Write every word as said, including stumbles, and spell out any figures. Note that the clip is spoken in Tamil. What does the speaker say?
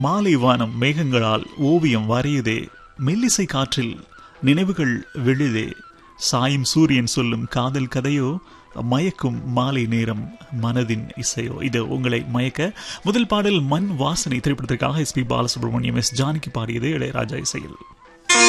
மாலை வானம் மேகங்களால் ஓவியம் வரையுதே, மெல்லிசை காற்றில் நினைவுகள் விழுதே, சாயும் சூரியன் சொல்லும் காதல் கதையோ, மயக்கும் மாலை நேரம் மனதின் இசையோ. இது உங்களை மயக்க. முதல் பாடல் மண் வாசனை திரைப்படத்திற்காக S B Balasubramaniam, S Janaki பாடியது, இளையராஜா இசையில்.